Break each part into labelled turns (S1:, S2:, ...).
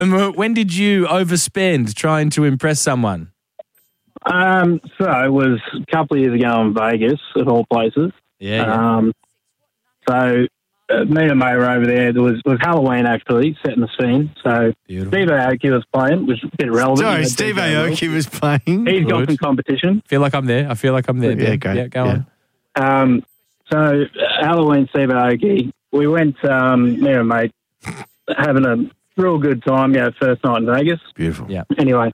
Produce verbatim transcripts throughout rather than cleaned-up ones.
S1: When did you overspend trying to impress someone?
S2: Um, so it was a couple of years ago in Vegas, of all places.
S1: Yeah. yeah.
S2: Um, so uh, me and mate were over there. There was, it was Halloween, actually, setting the scene. So
S1: Beautiful.
S2: Steve Aoki was playing, which was a bit relevant.
S3: Sorry,
S2: You know,
S3: Steve
S2: D J
S3: Aoki
S2: Will.
S3: was playing.
S2: He's got
S1: Good.
S2: some competition.
S1: Feel like I'm there. I feel like I'm there.
S3: Yeah,
S1: Ben.
S3: great.
S1: Yeah, go
S3: Yeah.
S1: on.
S2: Um, so uh, Halloween, Steve Aoki, we went, um, me and mate, having a real good time, yeah, first night in Vegas.
S3: Beautiful.
S1: Yeah.
S2: Anyway,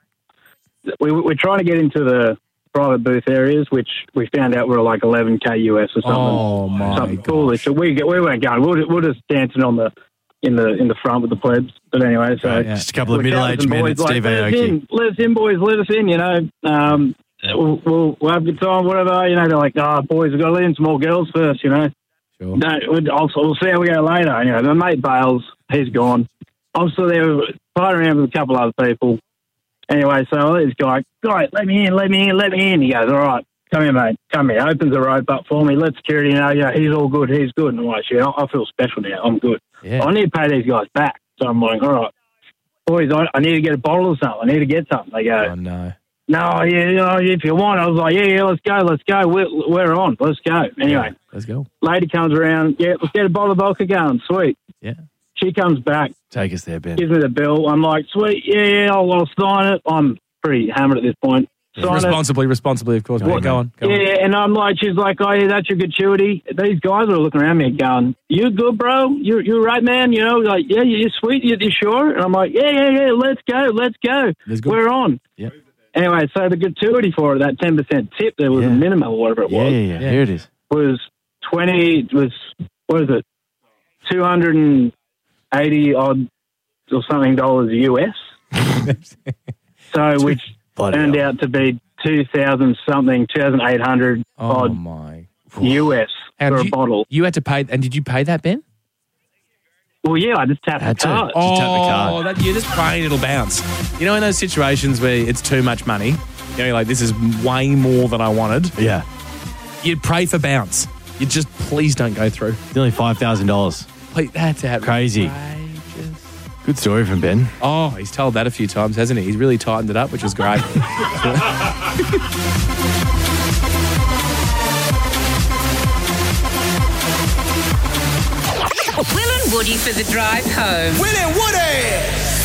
S2: we, we're trying to get into the private booth areas, which we found out were like eleven K U S or something.
S1: Oh, my
S2: something
S1: God.
S2: foolish. So we we weren't going. We were, we were just dancing on the in the in the front with the plebs. But anyway, so
S1: Yeah.
S3: Just a couple of
S2: we're
S3: middle-aged
S2: shouting
S3: men
S2: to
S3: at
S2: boys like,
S3: Steve
S2: let us
S3: Aoki.
S2: in, let us in, boys, let us in. You know, um, we'll, we'll we'll have a good time, whatever. You know, they're like, oh, boys, we've got to let in some more girls first. You know,
S1: Sure.
S2: no, we'll, I'll, we'll see how we go later. You know, my mate bails, he's gone. I'm still there, playing around with a couple other people. Anyway, so this guy, guy, let me in, let me in, let me in. He goes, all right, come here, mate, come here. Opens the rope up for me. Let security know, yeah, he's all good, he's good. And I'm like, shit, I, I feel special now. I'm good.
S1: Yeah.
S2: I need to pay these guys back. So I'm like, all right, boys, I, I need to get a bottle or something. I need to get something. They go,
S1: Oh, no.
S2: no, yeah, you know, if you want. I was like, yeah, yeah, let's go, let's go. We're, we're on, let's go. Anyway,
S1: Let's go.
S2: lady comes around, yeah, let's get a bottle of vodka going. Sweet.
S1: Yeah.
S2: She comes back,
S3: Take us there, Ben.
S2: gives me the bill. I'm like, sweet, yeah, yeah, I'll, I'll sign it. I'm pretty hammered at this point. Sign
S1: Responsibly, responsibly, of course.
S3: Go
S1: Go,
S3: on,
S1: go on. Go
S2: it.
S1: on.
S2: Yeah, and I'm like, she's like, oh, yeah, that's your gratuity. These guys are looking around me going, you good, bro? You you right, man? You know, like, yeah, you're sweet. You, you sure? And I'm like, yeah, yeah, yeah, let's go, let's go.
S1: Let's go.
S2: We're on.
S1: Yeah.
S2: Anyway, so the gratuity for it, that ten percent tip, there was
S3: Yeah.
S2: a minimum or whatever it
S3: Yeah,
S2: was,
S3: yeah, yeah.
S1: Yeah.
S3: Here it is.
S2: was twenty, it was, what is it, two hundred eighty odd or something dollars U S. So, which
S3: Bloody
S2: turned
S3: hell.
S2: out to be two thousand something, two thousand eight hundred
S1: Oh,
S2: odd
S1: my.
S2: U S
S1: How
S2: for
S1: did
S2: a
S1: you,
S2: bottle.
S1: You had to pay, and did you pay that, Ben?
S2: Well, yeah, I just tapped
S3: Had
S2: the
S3: to.
S2: card.
S3: Just tap the
S1: Oh,
S3: card.
S1: that, you're just praying it'll bounce. You know, in those situations where it's too much money, you know, you're like, this is way more than I wanted.
S3: Yeah.
S1: You'd pray for bounce. You just, please don't go through.
S3: Nearly five thousand dollars.
S1: Please, that's outrageous.
S3: Crazy. Good story from Ben.
S1: Oh, he's told that a few times, hasn't he? He's really tightened it up, which was great.
S4: Will and Woody for the drive home.
S5: Will and Woody!